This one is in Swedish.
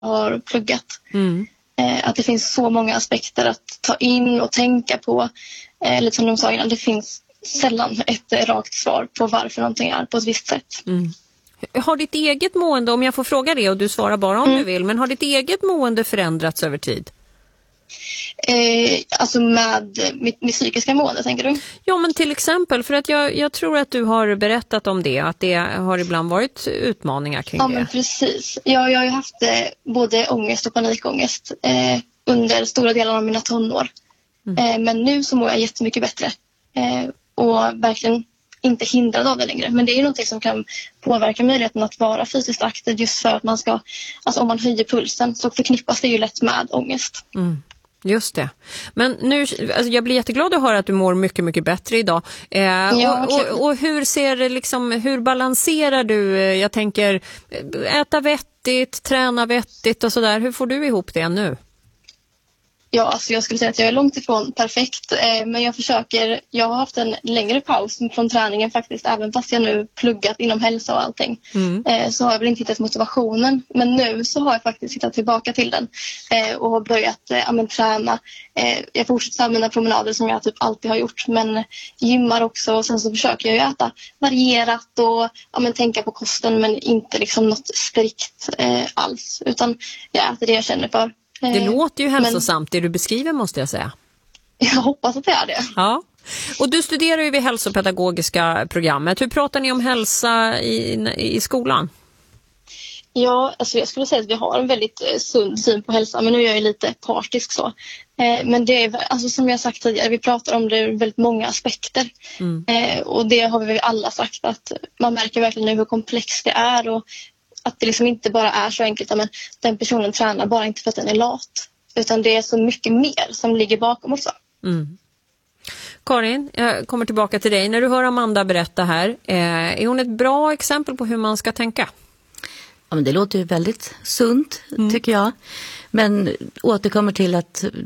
har pluggat. Att det finns så många aspekter att ta in och tänka på. Lite som de sa innan, det finns sällan ett rakt svar på varför någonting är på ett visst sätt. Har ditt eget mående, om jag får fråga det och du svarar bara om du vill, men har ditt eget mående förändrats över tid? Alltså med mitt psykiska mående, tänker du? Ja, men till exempel, för att jag tror att du har berättat om det, att det har ibland varit utmaningar kring det. Ja, men precis. Jag har ju haft både ångest och panikångest under stora delar av mina tonår. Men nu så mår jag jättemycket bättre och verkligen inte hindrad av det längre. Men det är ju någonting som kan påverka möjligheten att vara fysiskt aktiv, just för att man ska, alltså om man höjer pulsen så förknippas det ju lätt med ångest. Just det. Men nu, alltså jag blir jätteglad att höra att du mår mycket, mycket bättre idag. Och hur ser det liksom, hur balanserar du, jag tänker, äta vettigt, träna vettigt och sådär. Hur får du ihop det nu? Ja, alltså jag skulle säga att jag är långt ifrån perfekt, men jag har haft en längre paus från träningen faktiskt, även fast jag nu pluggat inom hälsa och allting. Så har jag väl inte hittat motivationen, men nu så har jag faktiskt hittat tillbaka till den och har börjat träna. Jag fortsätter med mina promenader som jag typ alltid har gjort, men gymmar också, och sen så försöker jag ju äta varierat och tänka på kosten, men inte liksom något strikt alls, utan jag äter det jag känner för. Det låter ju hälsosamt, det du beskriver, måste jag säga. Jag hoppas att det är det. Ja. Och du studerar ju vid hälsopedagogiska programmet. Hur pratar ni om hälsa i skolan? Ja, alltså jag skulle säga att vi har en väldigt sund syn på hälsa, men nu är jag ju lite partisk så. Men det är, alltså som jag sagt tidigare, vi pratar om det ur väldigt många aspekter. Och det har vi alla sagt, att man märker verkligen nu hur komplext det är, och att det liksom inte bara är så enkelt att den personen tränar bara inte för att den är lat. Utan det är så mycket mer som ligger bakom också. Karin, jag kommer tillbaka till dig. När du hör Amanda berätta här, är hon ett bra exempel på hur man ska tänka? Ja, men det låter ju väldigt sunt, tycker jag. Men återkommer till att